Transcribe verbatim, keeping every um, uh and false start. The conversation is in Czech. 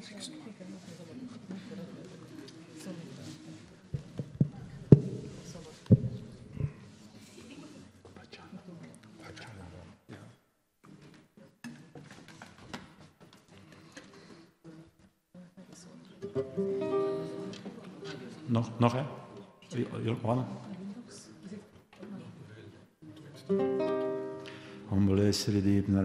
Nog, nog hè? Johanna? Humbly Sri Deep Narayana.